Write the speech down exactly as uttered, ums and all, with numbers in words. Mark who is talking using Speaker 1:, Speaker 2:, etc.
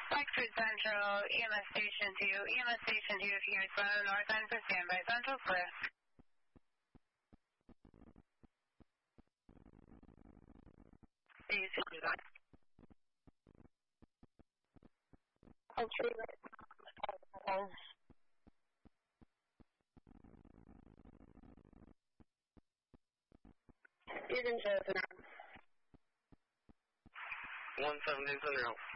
Speaker 1: Oxford Central, E M S Station two. E M S Station two, if you hear Toronto North End for standby. Central clear.
Speaker 2: You can show us now. one seven eight zero.